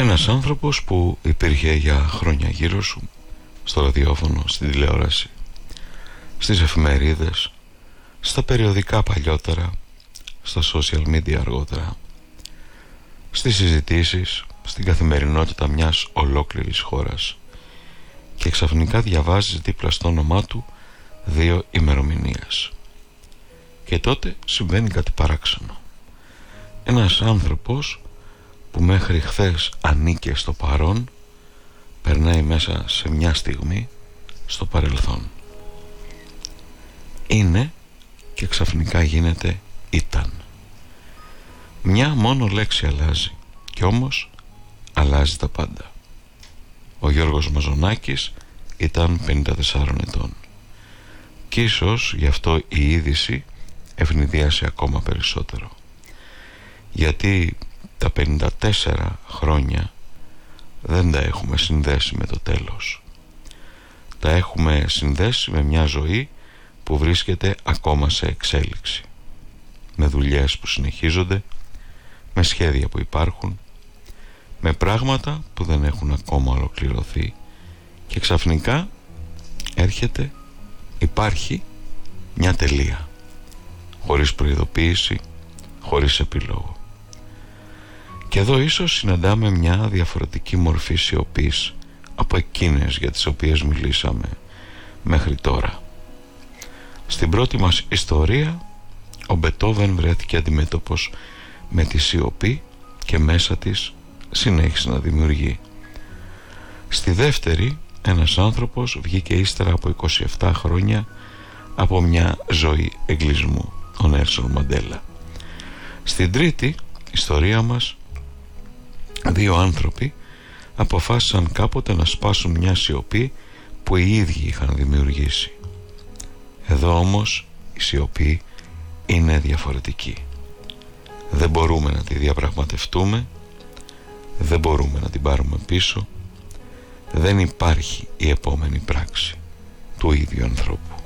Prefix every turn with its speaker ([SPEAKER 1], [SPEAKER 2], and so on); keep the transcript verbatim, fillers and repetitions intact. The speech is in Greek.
[SPEAKER 1] Ένας άνθρωπος που υπήρχε για χρόνια γύρω σου, στο ραδιόφωνο, στην τηλεόραση, στις εφημερίδες, στα περιοδικά παλιότερα, στα social media αργότερα, στις συζητήσεις, στην καθημερινότητα μιας ολόκληρης χώρας, και ξαφνικά διαβάζεις δίπλα στο όνομά του δύο ημερομηνίες. Και τότε συμβαίνει κάτι παράξενο. Ένας άνθρωπος που μέχρι χθες ανήκε στο παρόν περνάει μέσα σε μια στιγμή στο παρελθόν. Είναι και ξαφνικά γίνεται ήταν. Μια μόνο λέξη αλλάζει, και όμως αλλάζει τα πάντα. Ο Γιώργος Μαζονάκης ήταν πενήντα τεσσάρων ετών, και ίσως γι' αυτό η είδηση ευνηδίασε ακόμα περισσότερο, γιατί τα πενήντα τέσσερα χρόνια δεν τα έχουμε συνδέσει με το τέλος. Τα έχουμε συνδέσει με μια ζωή που βρίσκεται ακόμα σε εξέλιξη, με δουλειές που συνεχίζονται, με σχέδια που υπάρχουν, με πράγματα που δεν έχουν ακόμα ολοκληρωθεί, και ξαφνικά έρχεται, υπάρχει μια τελεία, χωρίς προειδοποίηση, χωρίς επίλογο. Και εδώ ίσως συναντάμε μια διαφορετική μορφή σιωπής από εκείνες για τις οποίες μιλήσαμε μέχρι τώρα. Στην πρώτη μας ιστορία, ο Μπετόβεν βρέθηκε αντιμέτωπος με τη σιωπή και μέσα της συνέχισε να δημιουργεί. Στη δεύτερη, ένας άνθρωπος βγήκε ύστερα από είκοσι επτά χρόνια από μια ζωή εγκλισμού, ο Νέλσον Μαντέλα. Στην τρίτη ιστορία μας, δύο άνθρωποι αποφάσισαν κάποτε να σπάσουν μια σιωπή που οι ίδιοι είχαν δημιουργήσει. Εδώ όμως η σιωπή είναι διαφορετική. Δεν μπορούμε να τη διαπραγματευτούμε, δεν μπορούμε να την πάρουμε πίσω. Δεν υπάρχει η επόμενη πράξη του ίδιου ανθρώπου.